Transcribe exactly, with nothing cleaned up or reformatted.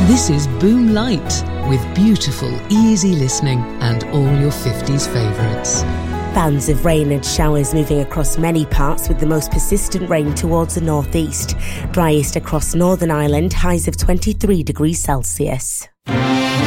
This is Boom Light, with beautiful, easy listening and all your fifties favourites. Bands of rain and showers moving across many parts, with the most persistent rain towards the northeast. Driest across Northern Ireland, highs of twenty-three degrees Celsius.